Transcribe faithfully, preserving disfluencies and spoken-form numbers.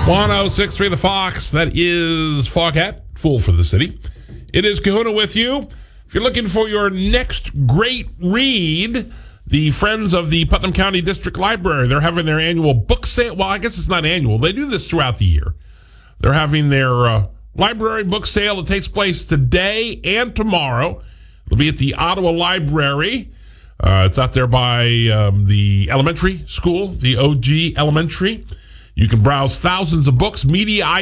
one oh six point three The Fox. That is Foghat, Fool for the City. It is Kahuna with you. If you're looking for your next great read, the Friends of the Putnam County District Library, they're having their annual book sale. Well, I guess it's not annual. They do this throughout the year. They're having their uh, library book sale. It takes place today and tomorrow. It'll be at the Ottawa Library. Uh, it's out there by um, the elementary school, the O G Elementary. You can browse thousands of books, media